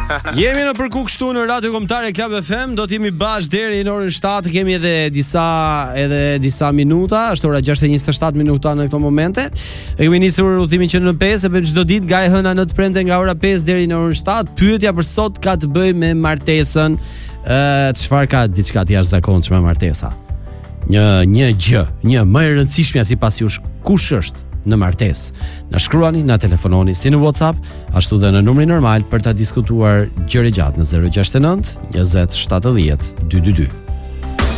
Jemi në përku kështu në Radio Kombëtare Club FM, do të jemi bashkë deri në orën 7, kemi edhe disa minuta, është ora 6:27 minuta në këto momente. E kemi nisur udhimin që në 5, e bëjmë çdo ditë nga e hëna në të premte nga ora 5 deri në orën 7. Pyetja për sot ka të bëjë me martesën. Çfarë ka diçka të jashtëzakonshme martesa? Një më e rëndësishmja sipas jush, kush është në martesë? Na shkruani, na telefononi si në WhatsApp, ashtu dhe në numrin normal për ta diskutuar gjëra gjatë në 069 20 70 222.